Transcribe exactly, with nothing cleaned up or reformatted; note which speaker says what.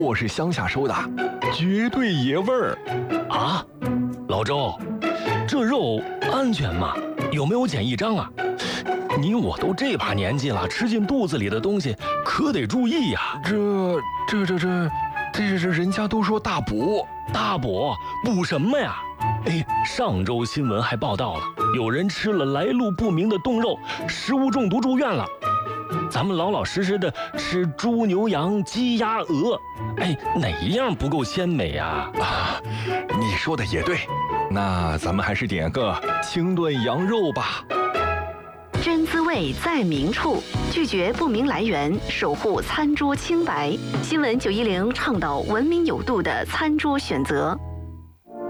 Speaker 1: 我是乡下收的，绝对爷味儿。
Speaker 2: 啊，老周，这肉安全吗？有没有检疫章啊？你我都这把年纪了，吃进肚子里的东西可得注意呀。
Speaker 1: 这这这这，这这人家都说大补，
Speaker 2: 大补补什么呀？哎，上周新闻还报道了，有人吃了来路不明的冻肉，食物中毒住院了。咱们老老实实的吃猪牛羊鸡鸭鹅，哎，哪一样不够鲜美呀？
Speaker 1: 啊，你说的也对，那咱们还是点个清炖羊肉吧。
Speaker 3: 真滋味在明处，拒绝不明来源，守护餐桌清白。新闻九一零倡导文明有度的餐桌选择。